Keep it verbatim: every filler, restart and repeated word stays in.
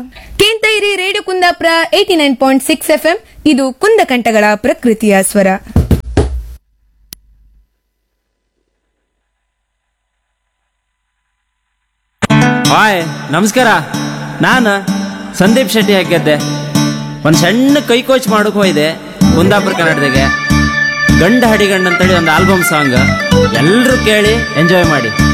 ಕೇಂತೈರಿ radio Kundapura eighty nine point six F M. ಇದು ಕುಂದಕಂಠಗಳ ಪ್ರಕೃತಿಯ ಸ್ವರ. ಹಾಯ್, ನಮಸ್ಕಾರ. ನಾನು ಸಂದೀಪ್ ಶೆಟ್ಟಿ ಹಾಕಿದ್ದೆ. ಒಂದು ಸಣ್ಣ ಕೈ ಕೋಚ್ ಮಾಡೋಕೆ ಹೋಯ್ದೆ ಕುಂದಾಪುರ ಕನ್ನಡದಾಗೆ. ಗಂಡ ಹಡಿಗಂಡ ಅಂತೇಳಿ ಒಂದು ಆಲ್ಬಮ್ ಸಾಂಗ್ ಎಲ್ಲರೂ ಕೇಳಿ ಎಂಜಾಯ್ ಮಾಡಿ.